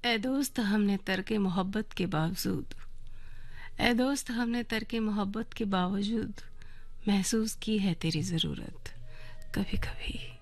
ए दोस्त हमने तरके मोहब्बत के बावजूद ए दोस्त हमने तरके मोहब्बत के बावजूद महसूस की है तेरी ज़रूरत कभी कभी।